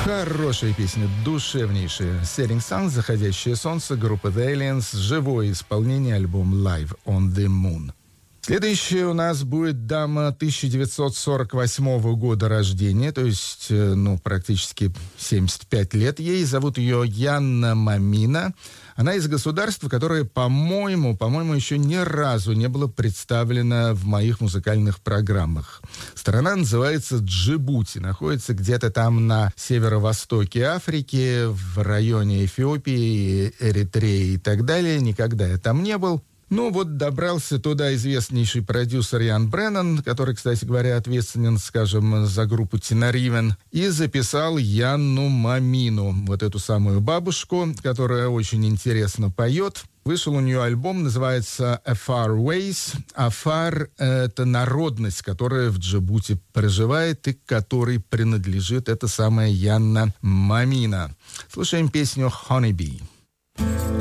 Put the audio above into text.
Хорошая песня, душевнейшая. Setting Sun, «Заходящее солнце», группа The Aliens, живое исполнение, альбом Live on the Moon. Следующая у нас будет дама 1948 года рождения, то есть, практически 75 лет ей. Зовут ее Янна Мамина. Она из государства, которое, по-моему, еще ни разу не было представлено в моих музыкальных программах. Страна называется Джибути, находится где-то там на северо-востоке Африки, в районе Эфиопии, Эритреи и так далее. Никогда я там не был. Добрался туда известнейший продюсер Ян Бреннан, который, кстати говоря, ответственен, скажем, за группу Тина Ривен, и записал Янну Мамину, вот эту самую бабушку, которая очень интересно поет. Вышел у нее альбом, называется «Afar Ways». «Афар» — это народность, которая в Джибути проживает и к которой принадлежит эта самая Янна Мамина. Слушаем песню «Honeybee».